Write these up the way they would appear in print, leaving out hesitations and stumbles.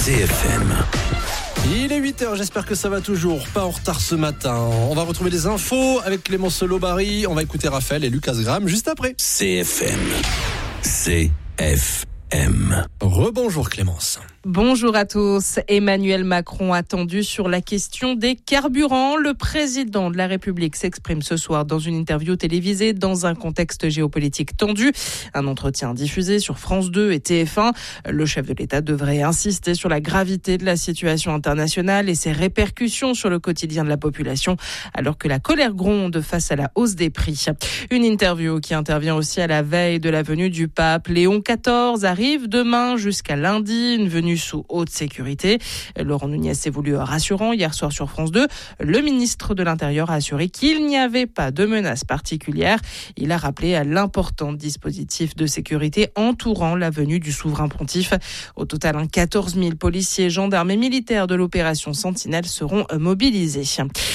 CFM. Il est 8h, j'espère que ça va toujours, pas en retard ce matin. On va retrouver les infos avec Clémence Lobary, on va écouter Raphaël et Lucas Graham juste après. CFM. Rebonjour Clémence. Bonjour à tous. Emmanuel Macron attendu sur la question des carburants. Le président de la République s'exprime ce soir dans une interview télévisée dans un contexte géopolitique tendu. Un entretien diffusé sur France 2 et TF1. Le chef de l'État devrait insister sur la gravité de la situation internationale et ses répercussions sur le quotidien de la population, alors que la colère gronde face à la hausse des prix. Une interview qui intervient aussi à la veille de la venue du pape Léon XIV arrive demain jusqu'à lundi, une venue sous haute sécurité. Laurent Nunez s'est voulu rassurant hier soir sur France 2. Le ministre de l'Intérieur a assuré qu'il n'y avait pas de menace particulière. Il a rappelé à l'important dispositif de sécurité entourant la venue du souverain pontife. Au total, 14 000 policiers, gendarmes et militaires de l'opération Sentinelle seront mobilisés.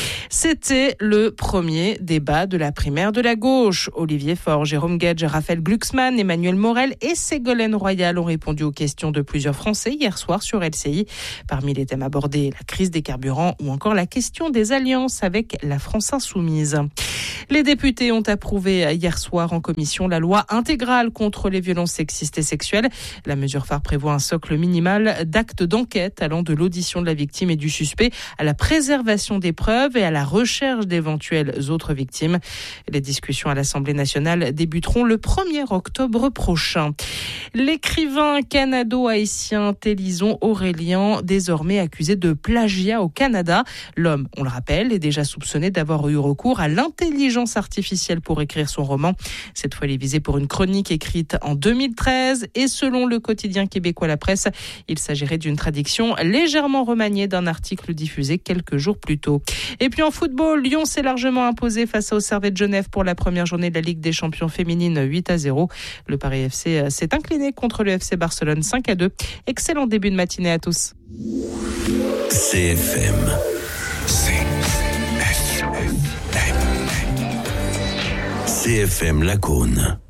C'était le premier débat de la primaire de la gauche. Olivier Faure, Jérôme Guedj, Raphaël Glucksmann, Emmanuel Morel et Ségolène Royal ont répondu aux questions de plusieurs Français hier soir sur LCI. Parmi les thèmes abordés, la crise des carburants ou encore la question des alliances avec la France insoumise. Les députés ont approuvé hier soir en commission la loi intégrale contre les violences sexistes et sexuelles. La mesure phare prévoit un socle minimal d'actes d'enquête allant de l'audition de la victime et du suspect à la préservation des preuves et à la recherche d'éventuelles autres victimes. Les discussions à l'Assemblée nationale débuteront le 1er octobre prochain. L'écrivain canado-haïtien Télison Aurélien, désormais accusé de plagiat au Canada. L'homme, on le rappelle, est déjà soupçonné d'avoir eu recours à l'intelligence artificielle pour écrire son roman. Cette fois, il est visé pour une chronique écrite en 2013 et selon le quotidien québécois La Presse, il s'agirait d'une traduction légèrement remaniée d'un article diffusé quelques jours plus tôt. Et puis en football, Lyon s'est largement imposé face au Servette de Genève pour la première journée de la Ligue des Champions féminine 8-0. Le Paris FC s'est incliné contre le FC Barcelone 5-2. Excellent début de matinée à tous. CFM. CFM Lacaune.